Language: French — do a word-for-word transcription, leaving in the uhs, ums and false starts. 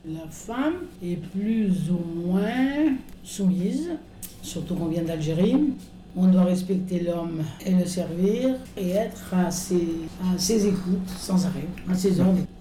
La femme est plus ou moins soumise, surtout qu'on vient d'Algérie. On doit respecter l'homme et le servir et être à ses, à ses écoutes sans arrêt, à ses ordres.